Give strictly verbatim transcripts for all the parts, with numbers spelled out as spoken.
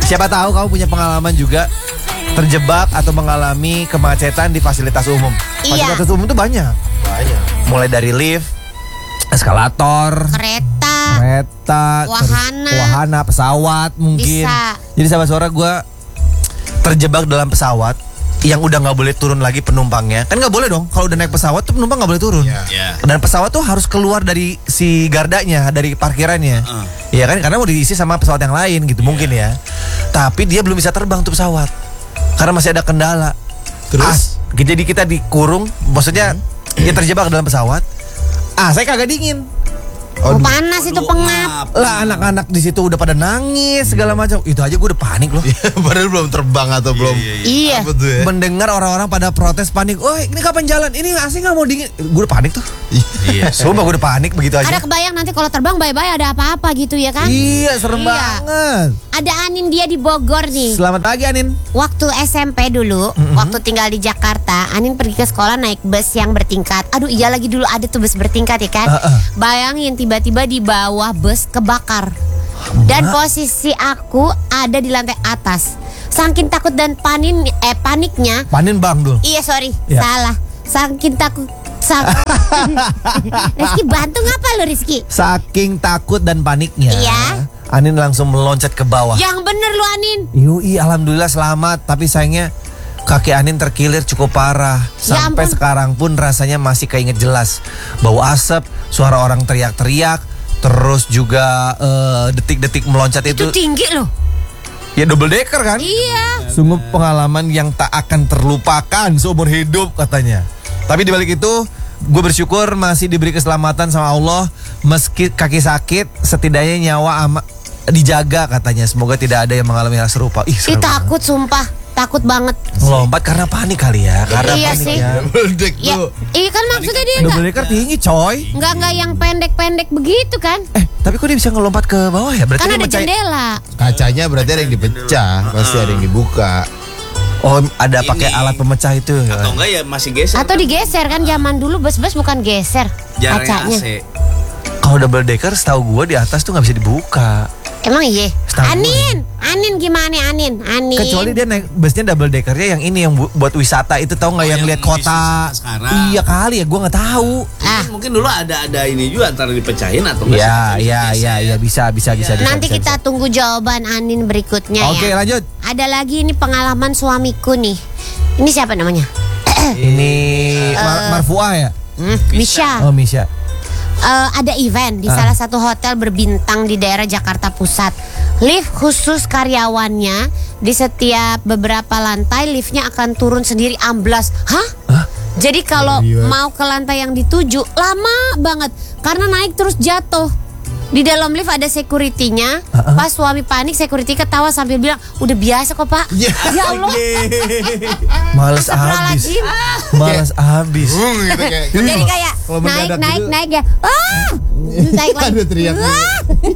Siapa tahu kamu punya pengalaman juga terjebak atau mengalami kemacetan di fasilitas umum. Fasilitas Iya. umum tuh banyak. Banyak. Mulai dari lift, eskalator, Kereta. kereta, terus Wahana. wahana, pesawat mungkin. Bisa. Jadi sahabat suara, gue terjebak dalam pesawat yang udah nggak boleh turun lagi penumpangnya. Kan nggak boleh dong kalau udah naik pesawat tuh penumpang nggak boleh turun. Iya. Ya. Dan pesawat tuh harus keluar dari si gardanya, dari parkirannya. Uh. Iya kan, karena mau diisi sama pesawat yang lain gitu mungkin ya. Tapi dia belum bisa terbang tuh pesawat karena masih ada kendala. Terus? Ah, jadi kita dikurung, maksudnya dia terjebak dalam pesawat. Ah, saya kagak dingin. Oh, panas itu pengap. Lah anak-anak di situ udah pada nangis segala macam. Itu aja gue udah panik loh. Padahal belum terbang atau belum. Iya. Apa tuh ya? Mendengar orang-orang pada protes panik. Oh ini kapan jalan? Ini A C nggak mau dingin. Gue udah panik tuh. Iya. Sumpah gue udah panik begitu aja. Ada kebayang nanti kalau terbang bye-bye ada apa-apa gitu ya kan? Iya serem Iya. banget. Ada Anin dia di Bogor nih. Selamat pagi Anin. Waktu S M P dulu, waktu tinggal di Jakarta, Anin pergi ke sekolah naik bus yang bertingkat. Aduh iya lagi dulu ada tuh bus bertingkat ya kan. Uh, uh. Bayangin tiba-tiba di bawah bus kebakar. Dan posisi aku ada di lantai atas. Saking takut dan panin eh paniknya. Panin bang dul. Iya sorry, Ya. salah. Saking takut. Sak Rizky bantu ngapa lo Rizky? Saking takut dan paniknya. Iya. Anin langsung meloncat ke bawah. Yang bener lu Anin. Yui, alhamdulillah selamat. Tapi sayangnya kaki Anin terkilir cukup parah. Ya Sampai ampun. sekarang pun rasanya masih keinget jelas. Bau asap, suara orang teriak-teriak, terus juga eh, detik-detik meloncat itu, Itu tinggi loh. ya double decker kan? Iya. Sungguh pengalaman yang tak akan terlupakan seumur hidup katanya. Tapi dibalik itu, gue bersyukur masih diberi keselamatan sama Allah. Meski kaki sakit, setidaknya nyawa ama dijaga katanya. Semoga tidak ada yang mengalami hal serupa. Ih, Ih serem banget. takut sumpah. Takut banget. Ngelompat karena panik kali ya. Karena Iya panik sih. ya. Meledak Ya, tuh. iya kan maksudnya dia Double enggak decker tinggi coy. enggak enggak yang pendek-pendek begitu kan? Eh, tapi kok dia bisa ngelompat ke bawah ya? Berarti Kan dia ada mencari- jendela. Kacanya berarti ada yang dipecah, pasti ada yang dibuka. Oh, ada pakai Ini. alat pemecah itu. Atau enggak ya masih geser. Atau kan? digeser kan zaman dulu bus-bus bukan geser Jarang kacanya. A C. Kalau double decker setahu gue di atas tuh nggak bisa dibuka. Emang iya. Setahu Anin, Anin gimana Anin? Anin. Kecuali dia naik busnya double deckernya yang ini yang bu- buat wisata itu tahu nggak Oh, yang yang lihat bis kota. wisata sekarang. Iya kali ya, gue nggak tahu. Ah, Mungkin, mungkin dulu ada ada ini juga antara dipecahin atau enggak. Iya, sih, iya, digeser. iya, iya bisa, bisa, bisa. bisa, nanti bisa, kita bisa. tunggu jawaban Anin berikutnya Oke, ya. lanjut. Ada lagi ini pengalaman suamiku nih. Ini siapa namanya? Ini Mar- Marfuah ya? Hmm, Misha. Oh, Misha. Eh, ada event di Ah. salah satu hotel berbintang di daerah Jakarta Pusat. Lift khusus karyawannya di setiap beberapa lantai liftnya akan turun sendiri amblas. Hah? Hah? Jadi kalau Serius? mau ke lantai yang dituju lama banget karena naik terus jatuh. Di dalam lift ada security-nya. Uh-uh. Pas suami panik, security ketawa sambil bilang, "Udah biasa kok, Pak." Ya. Ya Allah. Males habis. Astagfirullahaladzim. Males habis. Hmm, gitu kayak. Jadi kayak Kalau naik mendadak naik gitu. naik ya. Ah! Naik lagi. Ada teriak. Ah!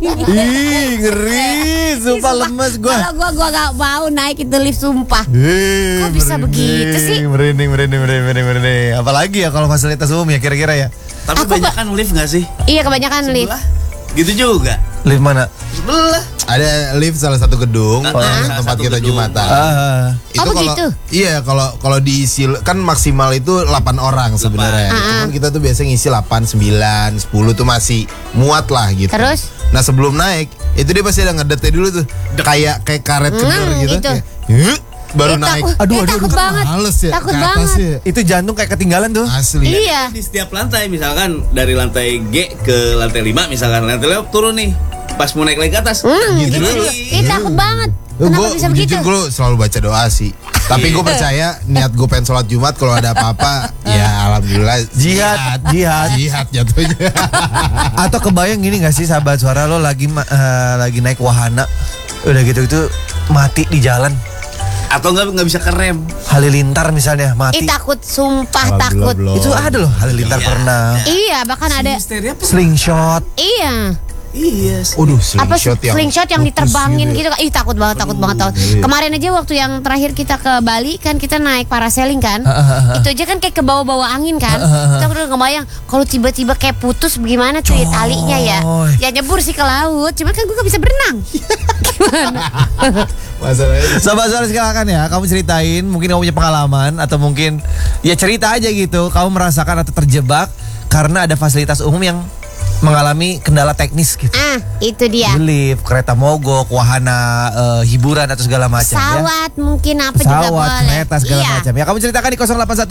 Ih, ngeri. Sumpah lemes gue. Kalau gua gua gak mau naik itu lift sumpah. Kok bisa begitu sih? Merinding, merinding, merinding, merinding, merinding. Apalagi ya kalau fasilitas umum ya kira-kira ya. Tapi Aku banyak kan lift nggak sih? Iya kebanyakan lift. Sebelah. Gitu juga. Lift mana? Sebelah. Ada lift salah satu gedung, Ah, tempat salah satu kita gedung. Jumatan. Ah, Oh, kalau begitu? iya kalau kalau diisi kan maksimal itu delapan orang sebenarnya. Ah, Cuman kita tuh biasa ngisi delapan, sembilan, sepuluh tuh masih muat lah gitu. Terus? Nah, sebelum naik, itu dia pasti ada ngedetnya dulu tuh. Kayak kayak karet Hmm, kendor gitu. gitu. Kayak, "Huh?" baru Eh, naik. takut- Aduh, eh, aduh, takut Kan banget. males ya, Takut ke atas banget. ya. itu jantung kayak ketinggalan tuh. Asli. Iya. Di setiap lantai misalkan dari lantai G ke lantai lima misalkan lantai lima turun nih. Pas mau naik lagi ke atas. Hmm, Gitu gitu dulu. juga. Ih, takut banget. Kenapa Gue bisa begitu? jujur gue selalu baca doa sih. Tapi gue percaya niat gue pengen sholat Jumat kalau ada apa-apa ya alhamdulillah Jihad, jihad. jihad jatuhnya. Atau kebayang gini gak sih sahabat suara lo lagi ma- eh, lagi naik wahana, udah gitu itu mati di jalan, Atau nggak nggak bisa kerem. halilintar misalnya Ih mati. takut sumpah Alhamdulillah takut. belum. Itu ada loh halilintar Iya. pernah. Iya bahkan ada. Histeria apa? Slingshot. Iya. Iya. sih. Waduh, Apa sih slingshot yang slingshot yang putus diterbangin gitu. gitu. Ih takut banget, takut banget takut. iya. Kemarin aja waktu yang terakhir kita ke Bali kan kita naik parasailing kan. Itu aja kan kayak ke bawah-bawah angin kan. Kita udah kebayang kalau tiba-tiba kayak putus bagaimana tuh ya talinya ya. Coy. Ya nyebur sih ke laut, cuman kan gue gak bisa berenang. Gimana? Masalahnya Sobat Suara silakan ya, kamu ceritain mungkin kamu punya pengalaman atau mungkin ya cerita aja gitu, kamu merasakan atau terjebak karena ada fasilitas umum yang mengalami kendala teknis gitu. Ah, itu dia. Lift, kereta mogok, wahana eh, hiburan atau segala macam ya. Pesawat mungkin apa juga Pesawat, boleh. kereta segala Iya. macam. Ya kamu ceritakan di nol delapan satu